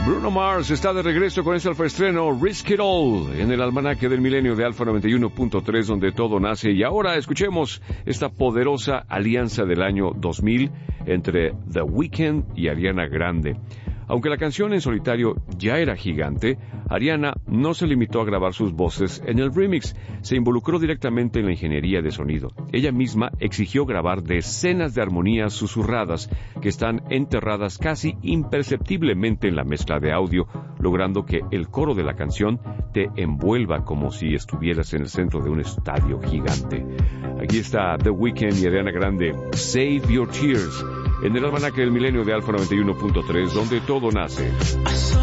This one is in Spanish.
Bruno Mars está de regreso con ese estreno Risk It All en el almanaque del milenio de Alfa 91.3, donde todo nace. Y ahora escuchemos esta poderosa alianza del año 2000 entre The Weeknd y Ariana Grande. Aunque la canción en solitario ya era gigante, Ariana no se limitó a grabar sus voces en el remix, se involucró directamente en la ingeniería de sonido. Ella misma exigió grabar decenas de armonías susurradas que están enterradas casi imperceptiblemente en la mezcla de audio, logrando que el coro de la canción te envuelva como si estuvieras en el centro de un estadio gigante. Aquí está The Weeknd y Ariana Grande, Save Your Tears, en el almanaque del milenio de Alfa 91.3, donde todo nace.